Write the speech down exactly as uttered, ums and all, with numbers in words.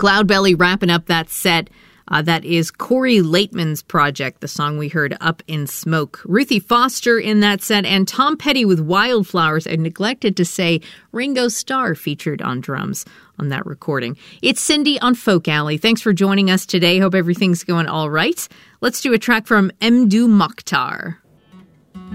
Cloudbelly wrapping up that set. Uh, that is Corey Laitman's project, the song we heard, Up in Smoke. Ruthie Foster in that set, and Tom Petty with Wildflowers. I neglected to say Ringo Starr featured on drums on that recording. It's Cindy on Folk Alley. Thanks for joining us today. Hope everything's going all right. Let's do a track from Mdou Moctar.